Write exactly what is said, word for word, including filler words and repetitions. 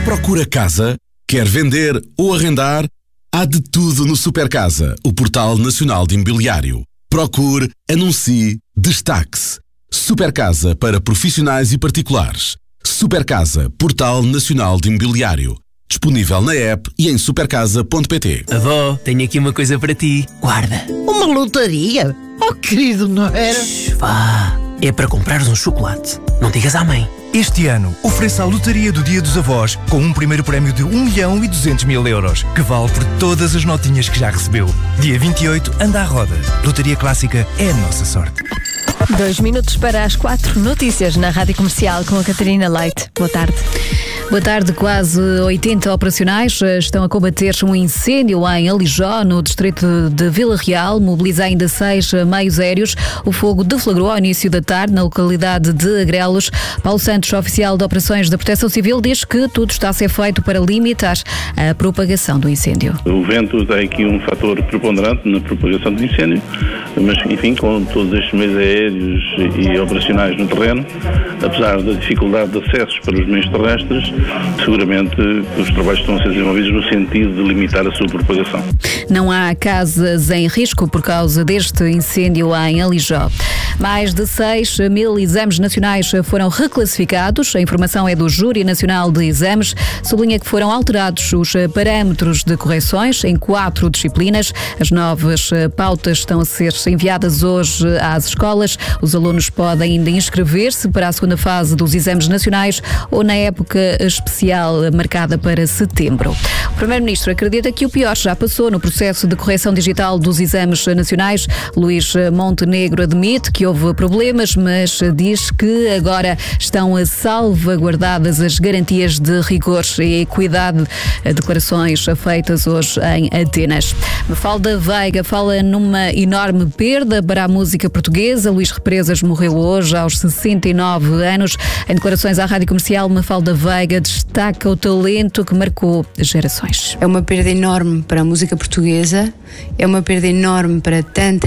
Procura casa? Quer vender ou arrendar? Há de tudo no Supercasa, o portal nacional de imobiliário. Procure, anuncie, destaque-se. Supercasa para profissionais e particulares. Supercasa, portal nacional de imobiliário. Disponível na app e em supercasa ponto pt. Avó, tenho aqui uma coisa para ti. Guarda. Uma lotaria? Oh, querido, não era? Shhh, vá. É para comprares um chocolate. Não digas à mãe. Este ano, ofereça a lotaria do Dia dos Avós com um primeiro prémio de um milhão e duzentos mil euros, que vale por todas as notinhas que já recebeu. Dia vinte e oito, anda à roda. Lotaria Clássica é a nossa sorte. Dois minutos para as quatro, notícias na Rádio Comercial com a Catarina Leite. Boa tarde. Boa tarde. Quase oitenta operacionais estão a combater um incêndio em Alijó, no distrito de Vila Real. Mobiliza ainda seis meios aéreos. O fogo deflagrou ao início da tarde na localidade de Agrelos. Paulo Santos, oficial de operações da Proteção Civil, diz que tudo está a ser feito para limitar a propagação do incêndio. O vento tem aqui um fator preponderante na propagação do incêndio, mas enfim, com todos estes meios aéreos e operacionais no terreno, apesar da dificuldade de acessos para os meios terrestres, seguramente os trabalhos estão a ser desenvolvidos no sentido de limitar a sua propagação. Não há casas em risco por causa deste incêndio em Alijó. Mais de seis mil exames nacionais foram reclassificados. A informação é do Júri Nacional de Exames. Sublinha que foram alterados os parâmetros de correções em quatro disciplinas. As novas pautas estão a ser enviadas hoje às escolas. Os alunos podem ainda inscrever-se para a segunda fase dos exames nacionais ou na época especial marcada para setembro. O Primeiro-Ministro acredita que o pior já passou no processo de correção digital dos exames nacionais. Luís Montenegro admite que houve problemas, mas diz que agora estão salvaguardadas as garantias de rigor e equidade. Declarações feitas hoje em Atenas. Mafalda Veiga fala numa enorme perda para a música portuguesa. Luís Represas morreu hoje aos sessenta e nove anos. Em declarações à Rádio Comercial, Mafalda Veiga destaca o talento que marcou gerações. É uma perda enorme para a música portuguesa, é uma perda enorme para tanta